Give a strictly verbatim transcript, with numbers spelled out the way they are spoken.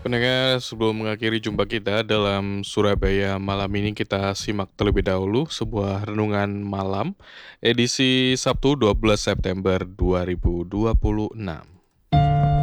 Pendengar, sebelum mengakhiri jumpa kita dalam Surabaya malam ini, kita simak terlebih dahulu sebuah renungan malam edisi Sabtu dua belas September dua ribu dua puluh enam.